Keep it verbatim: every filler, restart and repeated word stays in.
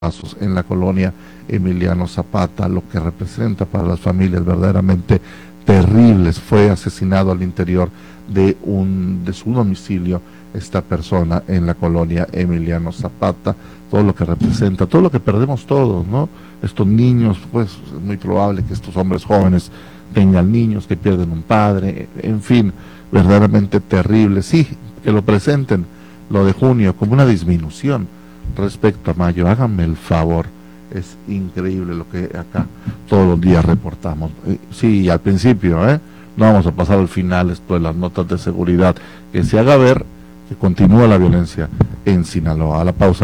pasos en la colonia Emiliano Zapata, lo que representa para las familias verdaderamente terribles. Fue asesinado al interior de un de su domicilio esta persona en la colonia Emiliano Zapata, todo lo que representa, todo lo que perdemos todos, ¿no? Estos niños, pues es muy probable que estos hombres jóvenes tengan niños que pierden un padre, en fin, verdaderamente terrible. Sí, que lo presenten, lo de junio, como una disminución respecto a mayo. Háganme el favor, es increíble lo que acá todos los días reportamos. Sí, al principio, ¿eh? No vamos a pasar al final esto de las notas de seguridad, que se haga ver que continúa la violencia en Sinaloa. A la pausa.